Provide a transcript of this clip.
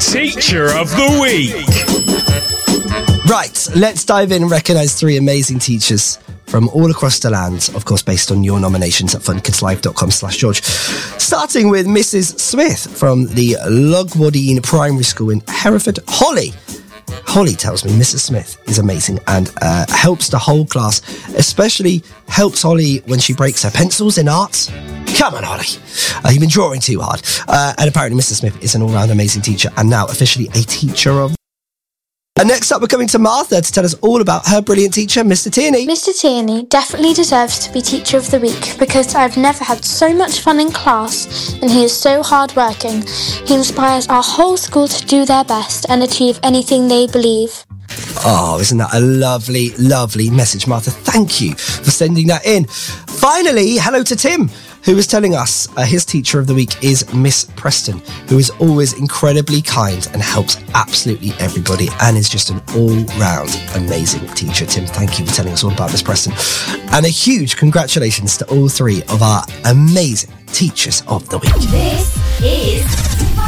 Teacher of the Week. Right, let's dive in and recognise 3 amazing teachers from all across the land, of course, based on your nominations at funkidslive.com/George. Starting with Mrs. Smith from the Logwadine Primary School in Hereford. Holly tells me Mrs. Smith is amazing and helps the whole class, especially helps Holly when she breaks her pencils in arts. Come on, Holly. You've been drawing too hard. And apparently Mrs. Smith is an all-round amazing teacher and now officially a teacher of... And next up, we're coming to Martha to tell us all about her brilliant teacher, Mr. Tierney. Mr. Tierney definitely deserves to be Teacher of the Week because I've never had so much fun in class and he is so hard-working. He inspires our whole school to do their best and achieve anything they believe. Oh, isn't that a lovely, lovely message, Martha? Thank you for sending that in. Finally, hello to Tim, who is telling us his Teacher of the Week is Miss Preston, who is always incredibly kind and helps absolutely everybody and is just an all-round amazing teacher. Tim, thank you for telling us all about Miss Preston. And a huge congratulations to all 3 of our amazing Teachers of the Week. This is